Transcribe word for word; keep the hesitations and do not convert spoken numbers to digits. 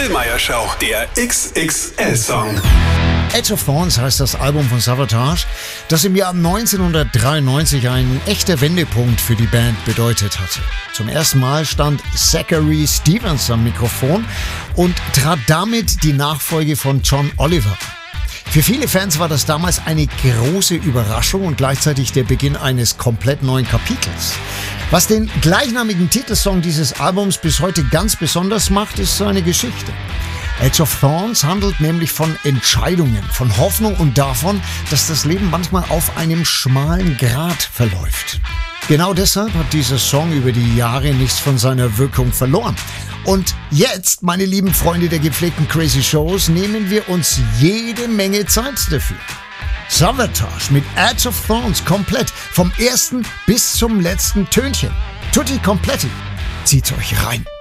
Grillmeier Show, der X X L-Song. Edge of Thorns heißt das Album von Savatage, das im Jahr neunzehnhundertdreiundneunzig ein echter Wendepunkt für die Band bedeutet hatte. Zum ersten Mal stand Zachary Stevens am Mikrofon und trat damit die Nachfolge von John Oliver an. Für viele Fans war das damals eine große Überraschung und gleichzeitig der Beginn eines komplett neuen Kapitels. Was den gleichnamigen Titelsong dieses Albums bis heute ganz besonders macht, ist seine Geschichte. Edge of Thorns handelt nämlich von Entscheidungen, von Hoffnung und davon, dass das Leben manchmal auf einem schmalen Grat verläuft. Genau deshalb hat dieser Song über die Jahre nichts von seiner Wirkung verloren. Und jetzt, meine lieben Freunde der gepflegten Crazy Shows, nehmen wir uns jede Menge Zeit dafür. Savatage mit Edge of Thorns komplett, vom ersten bis zum letzten Tönchen. Tutti Kompletti. Zieht's euch rein.